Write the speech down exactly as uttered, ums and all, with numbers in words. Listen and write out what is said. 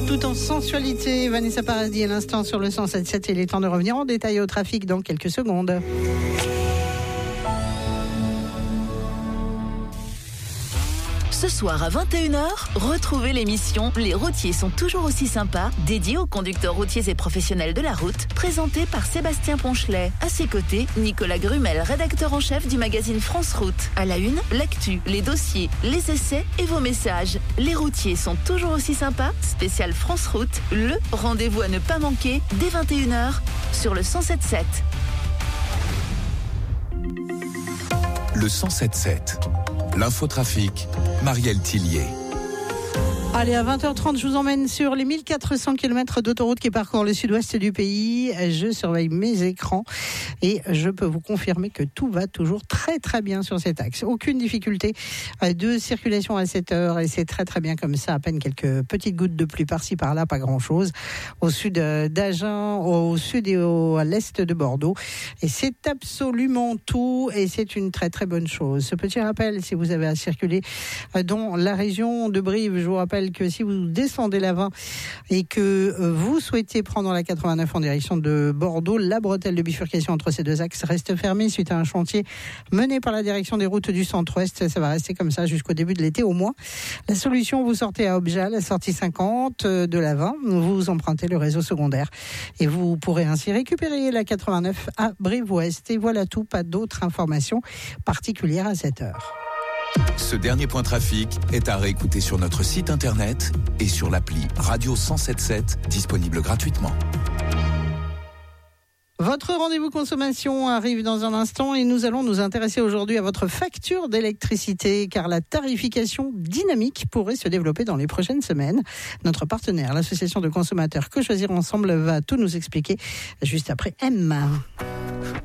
Tout en sensualité, Vanessa Paradis à l'instant sur le cent sept virgule sept. Il est temps de revenir en détail au trafic dans quelques secondes. Ce soir à vingt et une heures, retrouvez l'émission Les routiers sont toujours aussi sympas, dédiée aux conducteurs routiers et professionnels de la route, présentée par Sébastien Ponchelet. À ses côtés, Nicolas Grumel, rédacteur en chef du magazine France Route. À la une, l'actu, les dossiers, les essais et vos messages. Les routiers sont toujours aussi sympas, spécial France Route, le rendez-vous à ne pas manquer dès vingt et une heures sur le cent sept virgule sept. Le cent sept virgule sept. L'infotrafic, Marielle Tillier. Allez, à vingt heures trente, je vous emmène sur les mille quatre cents kilomètres d'autoroute qui parcourent le sud-ouest du pays. Je surveille mes écrans et je peux vous confirmer que tout va toujours très très bien sur cet axe. Aucune difficulté de circulation à cette heure et c'est très très bien comme ça. À peine quelques petites gouttes de pluie par-ci par-là, pas grand-chose. Au sud d'Agen, au sud et au, à l'est de Bordeaux. Et c'est absolument tout et c'est une très très bonne chose. Ce petit rappel, si vous avez à circuler dans la région de Brive, je vous rappelle que si vous descendez la vingt et que vous souhaitez prendre la quatre-vingt-neuf en direction de Bordeaux, la bretelle de bifurcation entre ces deux axes reste fermée suite à un chantier mené par la direction des routes du centre-ouest. Ça va rester comme ça jusqu'au début de l'été au moins. La solution, vous sortez à Objal, la sortie cinquante de la vingt, vous empruntez le réseau secondaire et vous pourrez ainsi récupérer la quatre-vingt-neuf à Brive-Ouest. Et voilà tout, pas d'autres informations particulières à cette heure. Ce dernier point trafic est à réécouter sur notre site internet et sur l'appli Radio cent sept virgule sept, disponible gratuitement. Votre rendez-vous consommation arrive dans un instant et nous allons nous intéresser aujourd'hui à votre facture d'électricité car la tarification dynamique pourrait se développer dans les prochaines semaines. Notre partenaire, l'association de consommateurs Que Choisir Ensemble, va tout nous expliquer juste après M.